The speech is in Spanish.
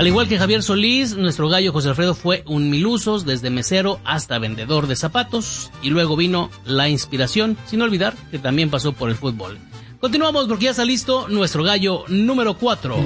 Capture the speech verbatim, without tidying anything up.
Al igual que Javier Solís, nuestro gallo José Alfredo fue un mil usos, desde mesero hasta vendedor de zapatos, y luego vino la inspiración, sin olvidar que también pasó por el fútbol. Continuamos porque ya está listo nuestro gallo número cuatro.